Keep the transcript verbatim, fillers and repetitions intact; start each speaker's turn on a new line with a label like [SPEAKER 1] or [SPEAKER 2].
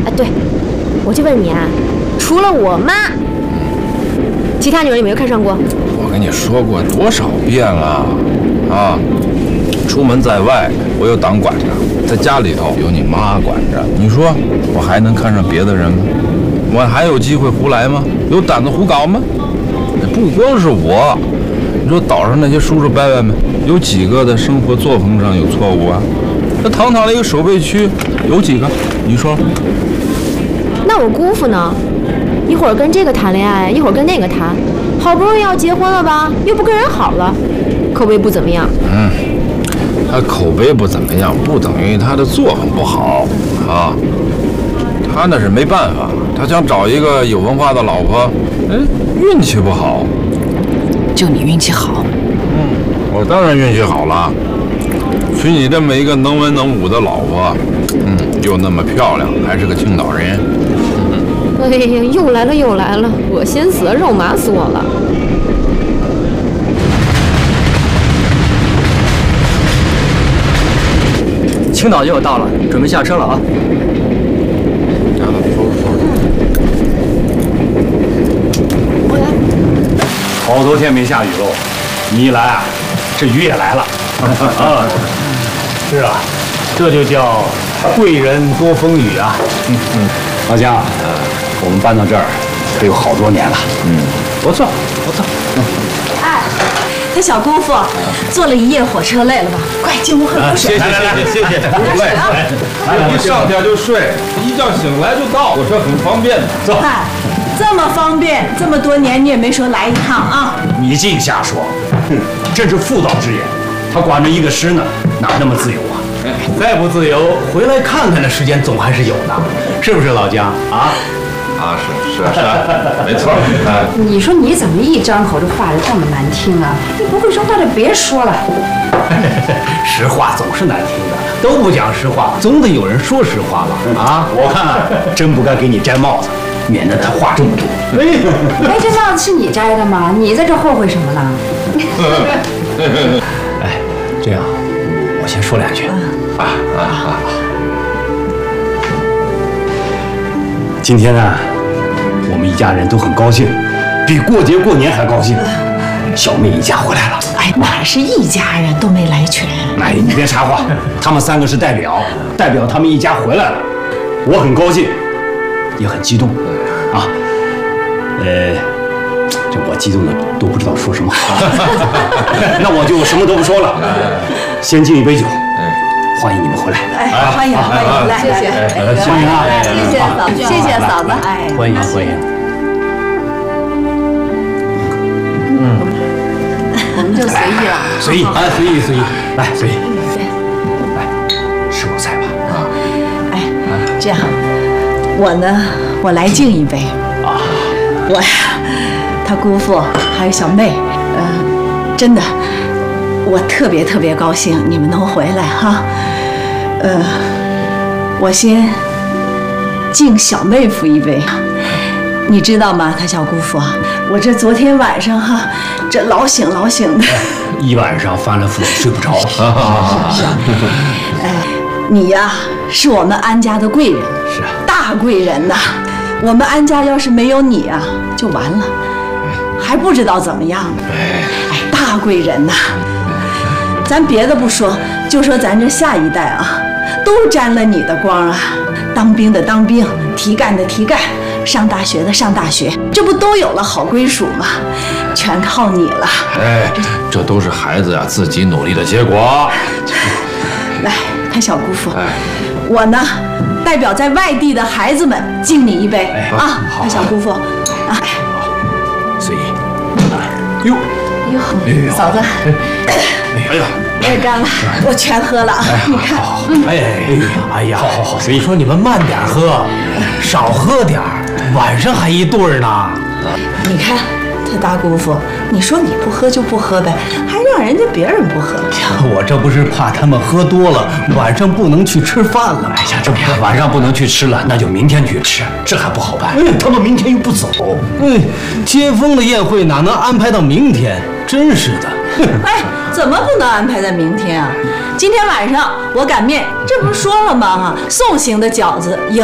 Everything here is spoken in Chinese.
[SPEAKER 1] 啊，对，我就问你啊，除了我妈，其他女人有没有看上过？
[SPEAKER 2] 我跟你说过多少遍了啊！出门在外，我有党管着；在家里头有你妈管着。你说我还能看上别的人吗？我还有机会胡来吗？有胆子胡搞吗？不光是我，你说岛上那些叔叔伯伯们，有几个在生活作风上有错误啊？那堂堂的一个守备区，有几个？你说？
[SPEAKER 1] 那我姑父呢？一会儿跟这个谈恋爱，一会儿跟那个谈，好不容易要结婚了吧，又不跟人好了，口碑不怎么样。
[SPEAKER 2] 嗯，他口碑不怎么样，不等于他的作风不好啊。他那是没办法，他想找一个有文化的老婆，哎，运气不好。
[SPEAKER 3] 就你运气好。
[SPEAKER 2] 嗯，我当然运气好了。娶你这么一个能文能武的老婆，嗯，又那么漂亮，还是个青岛人。
[SPEAKER 1] 哎呀，又来了又来了，恶心死了，肉麻死我了。
[SPEAKER 4] 青岛就有到了，准备下车了啊！
[SPEAKER 2] 让他收拾收拾。
[SPEAKER 1] 我来。
[SPEAKER 5] 好多天没下雨喽，你一来啊，这雨也来了。啊，是啊，这就叫贵人多风雨啊。嗯嗯，老姜，我们搬到这儿可有好多年了。嗯，不错不错。嗯。
[SPEAKER 3] 哎，他小姑父坐了一夜火车，累了吧？快进屋喝口水。
[SPEAKER 2] 谢谢谢谢谢谢，不累。一上天就睡，一觉醒来就到，火车很方便的。走。
[SPEAKER 3] 嗨，这么方便，这么多年你也没说来一趟啊？
[SPEAKER 5] 你净瞎说，哼，这是妇道之言。他管着一个师呢，哪那么自由啊？再不自由，回来看看的时间总还是有的，是不是老姜啊？
[SPEAKER 2] 啊，是是啊是啊，没错。啊，
[SPEAKER 6] 你说你怎么一张口这话就这么难听啊？你不会说话就别说了。
[SPEAKER 5] 实话总是难听的，都不讲实话，总得有人说实话吧？啊，我看真不该给你摘帽子，免得他话这么多。
[SPEAKER 6] 哎，这帽子是你摘的吗？你在这后悔什么呢？
[SPEAKER 5] 哎，这样，我先说两句。啊啊啊！今天呢，我们一家人都很高兴，比过节过年还高兴。小妹一家回来了。
[SPEAKER 3] 哎，哪是一家人，都没来全。
[SPEAKER 5] 哎，你别插话，他们三个是代表，代表他们一家回来了，我很高兴，也很激动啊。呃，这我激动的都不知道说什么好。那我就什么都不说了，先敬一杯酒。欢迎你们回来！
[SPEAKER 3] 哎，欢迎欢迎，来，
[SPEAKER 6] 谢谢，
[SPEAKER 5] 欢迎啊！
[SPEAKER 6] 谢谢嫂子，谢谢嫂子，哎，
[SPEAKER 5] 欢迎欢迎。
[SPEAKER 6] 嗯，我们就随意了，
[SPEAKER 5] 随意啊，随意随意，来随意，来吃我菜吧啊！
[SPEAKER 3] 哎，这样，我呢，我来敬一杯啊！我呀，他姑父还有小妹，呃，真的。我特别特别高兴你们能回来哈，呃，我先敬小妹夫一杯，你知道吗？他小姑父啊，我这昨天晚上哈，这老醒老醒的，
[SPEAKER 5] 一晚上翻了覆睡不着。
[SPEAKER 3] 哎，你呀是我们安家的贵人，
[SPEAKER 5] 是
[SPEAKER 3] 大贵人呐。我们安家要是没有你啊，就完了，还不知道怎么样呢。哎，大贵人呐。咱别的不说，就说咱这下一代啊，都沾了你的光啊！当兵的当兵，提干的提干，上大学的上大学，这不都有了好归属吗？全靠你了。
[SPEAKER 2] 哎，这都是孩子呀自己努力的结果。
[SPEAKER 3] 来，他小姑父，我呢，代表在外地的孩子们敬你一杯啊！他小姑父，啊，
[SPEAKER 5] 随意。
[SPEAKER 3] 哟哟，嫂子。
[SPEAKER 5] 哎呀，
[SPEAKER 3] 太干了，我全喝了啊！你看，
[SPEAKER 5] 哎哎呀，好好好，所以说你们慢点喝，少喝点儿，晚上还一对儿呢。
[SPEAKER 3] 你看他大姑父，你说你不喝就不喝呗，还让人家别人不喝。
[SPEAKER 5] 我这不是怕他们喝多了，晚上不能去吃饭了。哎呀，这样晚上不能去吃了，那就明天去吃，这还不好办。嗯，他们明天又不走。嗯，接风的宴会哪能安排到明天？真是的。
[SPEAKER 3] 哎，怎么不能安排在明天啊？今天晚上我擀面，这不是说了吗？哈，送行的饺子。